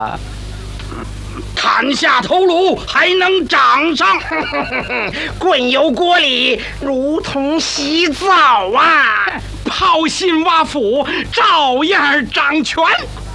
砍下头颅还能长上， 滚油锅里如同洗澡啊！ 抛心挖腹照样掌权。